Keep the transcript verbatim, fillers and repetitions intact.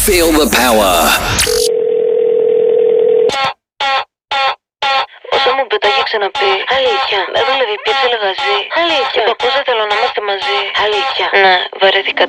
Feel the power. Όσο μου πετάγει ξαναπεί. Αλήθεια. Με έδωλε η πίτσα λεγαζί. Αλήθεια. Και παππούς δεν θέλω να είμαστε μαζί. Αλήθεια. Ναι, βαρέθηκα